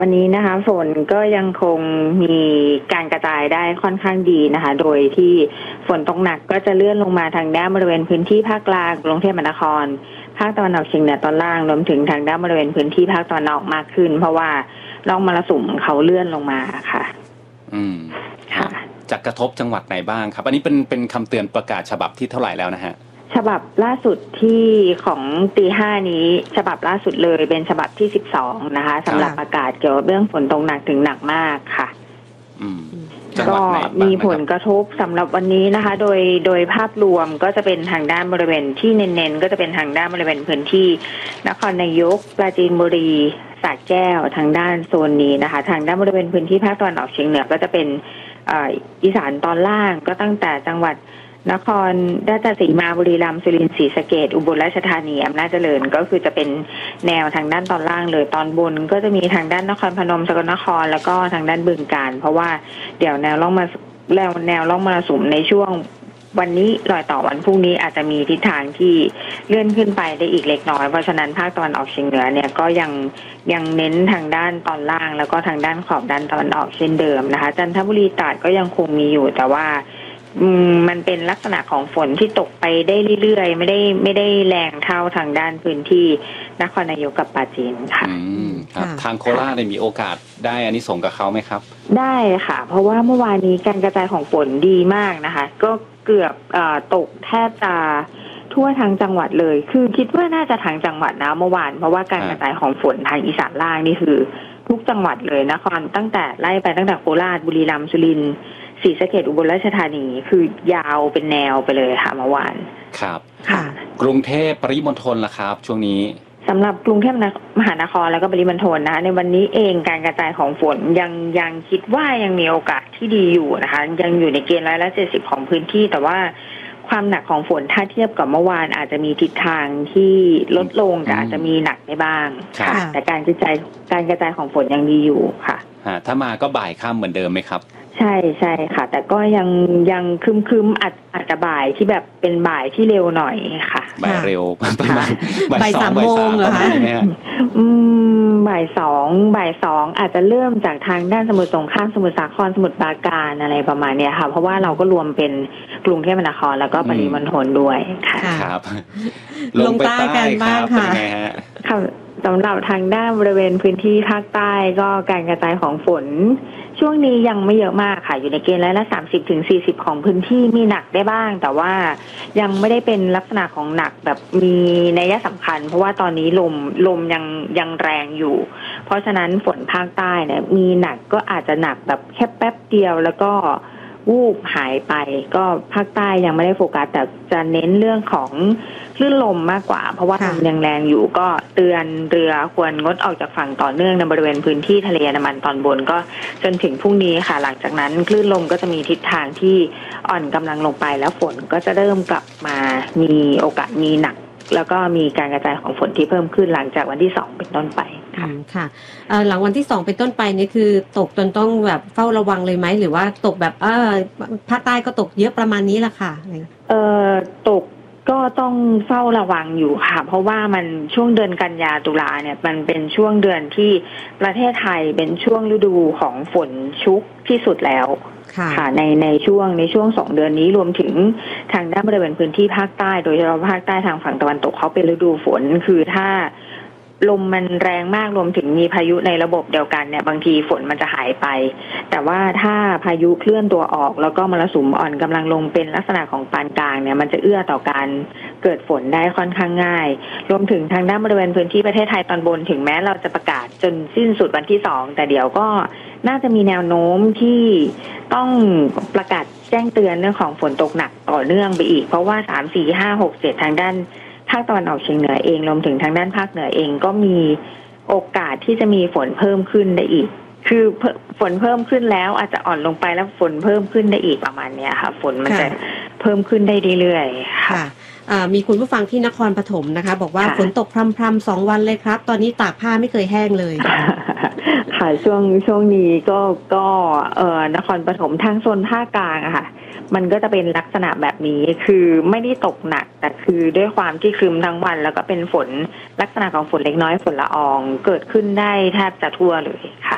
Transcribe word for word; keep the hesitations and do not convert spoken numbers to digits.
วันนี้นะคะฝนก็ยังคงมีการกระจายได้ค่อนข้างดีนะคะโดยที่ฝนตกหนักก็จะเลื่อนลงมาทางด้านบริเวณพื้นที่ภาคกลางกรุงเทพมหานครภาคตะวันออกเฉียงเหนือตอนล่างรวมถึงทางด้านบริเวณพื้นที่ภาคตะวันออกมากขึ้นเพราะว่าร่องมรสุมเขาเลื่อนลงมาค่ะอืมค่ะจะกระทบจังหวัดไหนบ้างครับอันนี้เป็นเป็นคำเตือนประกาศฉบับที่เท่าไหร่แล้วนะฮะฉบับล่าสุดที่ของตีห้านี้ฉบับล่าสุดเลยเป็นฉบับที่สิบสองนะคะสำหรับประกาศเกี่ยวกับเรื่องฝนตกหนักถึงหนักมากค่ะก็มีผลกระทบสำหรับวันนี้นะคะโดยโดยภาพรวมก็จะเป็นทางด้านบริเวณที่เน้นๆก็จะเป็นทางด้านบริเวณพื้นที่นครนายกปราจีนบุรีสระแก้วทางด้านโซนนี้นะคะทางด้านบริเวณพื้นที่ภาคตะวันออกเฉียงเหนือก็จะเป็นอีสานตอนล่างก็ตั้งแต่จังหวัดนครราชสีมาบุรีรัมย์สุรินทร์ศรีสะเกษอุบลราชธานีอำนาจเจริญก็คือจะเป็นแนวทางด้านตอนล่างเลยตอนบนก็จะมีทางด้านนครพนมสกลนครแล้วก็ทางด้านบึงกาฬเพราะว่าเดี๋ยวแนวร่องมาแนวแนวร่องมรสุมในช่วงวันนี้รอยต่อวันพรุ่งนี้อาจจะมีทิศทางที่เลื่อนขึ้นไปได้อีกเล็กน้อยเพราะฉะนั้นภาคตะวันออกเฉียงเหนือเนี่ยก็ยังยังเน้นทางด้านตอนล่างแล้วก็ทางด้านขอบด้านตะวันออกเช่นเดิมนะคะจันทบุรีตราดก็ยังคงมีอยู่แต่ว่ามันเป็นลักษณะของฝนที่ตกไปได้เรื่อยๆไม่ได้ไม่ได้แรงเท่าทางด้านพื้นที่นครนายกกับปราจีนค่ะอืมครับทางโคราชได้มีโอกาสได้อานิสงส์กับเขาไหมครับได้ค่ะเพราะว่าเมื่อวานนี้การกระจายของฝนดีมากนะคะก็เกือบเอ่อตกแทบจะทั่วทั้งจังหวัดเลยคือคิดว่าน่าจะทั้งจังหวัดนะเมื่อวานเพราะว่าการกระจายของฝนทางอีสานล่างนี่คือทุกจังหวัดเลยนครตั้งแต่ไล่ไปตั้งแต่โคราชบุรีรัมย์สุรินทร์ศรีสะเกษอุบลราชธานีคือยาวเป็นแนวไปเลยค่ะเมื่อวานครับค่ะกรุงเทพปริมณฑลล่ะครับช่วงนี้สำหรับกรุงเทพมหานครแล้วก็ปริมณฑลนะคะในวันนี้เองการกระจายของฝนยังยังคิดว่ายังมีโอกาสที่ดีอยู่นะคะยังอยู่ในเกณฑ์ร้อยละเจ็ดสิบของพื้นที่แต่ว่าความหนักของฝนถ้าเทียบกับเมื่อวานอาจจะมีทิศทางที่ลดลงแต่อาจจะมีหนักได้บ้างค่ะแต่การกระจายการกระจายของฝนยังดีอยู่ค่ะถ้ามาก็บ่ายค่ำเหมือนเดิมไหมครับใช่ใช่ค่ะแต่ก็ยังยังคึมคึมอาจอาจจะบ่ายที่แบบเป็นบ่ายที่เร็วหน่อยค่ะบ่ายเร็วประมาณบ่ายสามโมงเหรอคะอืมบ่ายสองบ่ายสองอาจจะเริ่มจากทางด้านสมุทรสงครามสมุทรสาครสมุทรปราการอะไรประมาณนี้ค่ะเพราะว่าเราก็รวมเป็นกรุงเทพมหานครแล้วก็ปริมณฑลด้วยค่ะครับลงใต้กันบ้างค่ะค่ะสำหรับทางด้านบริเวณพื้นที่ภาคใต้ก็การกระจายของฝนช่วงนี้ยังไม่เยอะมากค่ะอยู่ในเกณฑ์ร้อยละสามสิบถึงสี่สิบของพื้นที่มีหนักได้บ้างแต่ว่ายังไม่ได้เป็นลักษณะของหนักแบบมีนัยสำคัญเพราะว่าตอนนี้ลมลมยังยังแรงอยู่เพราะฉะนั้นฝนภาคใต้เนี่ยมีหนักก็อาจจะหนักแบบแค่แป๊บเดียวแล้วก็วูบหายไปก็ภาคใต้ยังไม่ได้โฟกัสแต่จะเน้นเรื่องของคลื่นลมมากกว่าเพราะว่าลมยังแรงอยู่ก็เตือนเรือควรงดออกจากฝั่งต่อเนื่องในบริเวณพื้นที่ทะเลอันดามันตอนบนก็จนถึงพรุ่งนี้ค่ะหลังจากนั้นคลื่นลมก็จะมีทิศทางที่อ่อนกำลังลงไปแล้วฝนก็จะเริ่มกลับมามีโอกาสมีหนักแล้วก็มีการกระจายของฝนที่เพิ่มขึ้นหลังจากวันที่สองเป็นต้นไปค่ะค่ะหลังวันที่สองเป็นต้นไปนี่คือตกจนต้องแบบเฝ้าระวังเลยไหมหรือว่าตกแบบเออภาคใต้ก็ตกเยอะประมาณนี้แหละค่ะเอ่อตกก็ต้องเฝ้าระวังอยู่ค่ะเพราะว่ามันช่วงเดือนกันยาตุลาเนี่ยมันเป็นช่วงเดือนที่ประเทศไทยเป็นช่วงฤดูของฝนชุกที่สุดแล้วค่ะในในช่วงในช่วงสองเดือนนี้รวมถึงทางด้านบริเวณพื้นที่ภาคใต้โดยเฉพาะภาคใต้ทางฝั่งตะวันตกเขาเป็นฤดูฝนคือถ้าลมมันแรงมากรวมถึงมีพายุในระบบเดียวกันเนี่ยบางทีฝนมันจะหายไปแต่ว่าถ้าพายุเคลื่อนตัวออกแล้วก็มรสุมอ่อนกำลังลงเป็นลักษณะของปานกลางเนี่ยมันจะเอื้อต่อการเกิดฝนได้ค่อนข้างง่ายรวมถึงทางด้านบริเวณพื้นที่ประเทศไทยตอนบนถึงแม้เราจะประกาศจนสิ้นสุดวันที่สองแต่เดี๋ยวก็น่าจะมีแนวโน้มที่ต้องประกาศแจ้งเตือนเรื่องของฝนตกหนักต่อเนื่องไปอีกเพราะว่าสาม สี่ ห้า หก เจ็ดทางด้านภาคตะวันออกเฉียงเหนือเองรวมถึงทางด้านภาคเหนือเองก็มีโอกาสที่จะมีฝนเพิ่มขึ้นได้อีกคือฝนเพิ่มขึ้นแล้วอาจจะอ่อนลงไปแล้วฝนเพิ่มขึ้นได้อีกประมาณนี้ค่ะฝนมันจะเพิ่มขึ้นได้เรื่อยๆค่ะมีคุณผู้ฟังที่นครปฐมนะคะบอกว่าฝนตกพรำๆสองวันเลยครับตอนนี้ตากผ้าไม่เคยแห้งเลยค่ะช่วงช่วงนี้ก็ก็เอ่อนครปฐมทางโซนภาคกลางอะค่ะมันก็จะเป็นลักษณะแบบนี้คือไม่ได้ตกหนักแต่คือด้วยความที่ครึ้มทั้งวันแล้วก็เป็นฝนลักษณะของฝนเล็กน้อยฝนละอองเกิดขึ้นได้แทบจะทั่วเลยค่ะ